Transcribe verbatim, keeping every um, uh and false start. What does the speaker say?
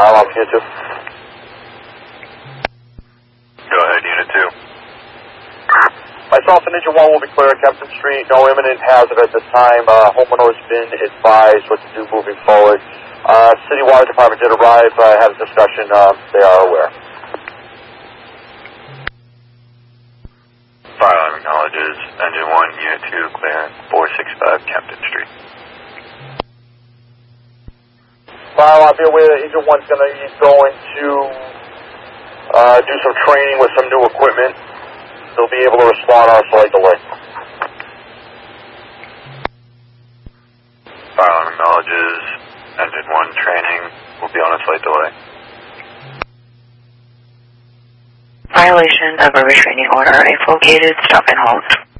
Fire alarm, Unit two. Go ahead, Unit two. Myself and Engine one will be clear at Kempton Street. No imminent hazard at this time. Uh, homeowner has been advised what to do moving forward. Uh, City Water Department did arrive, uh, had a discussion. Um, they are aware. Fire alarm acknowledges Engine one, Unit two, clear four sixty-five Kempton Street. Fire alarm, be aware that Engine one's going to be going to uh, do some training with some new equipment. They'll be able to respond on a slight delay. Fire alarm acknowledges Engine one training will be on a slight delay. Violation of a restraining order. If located, stop and hold.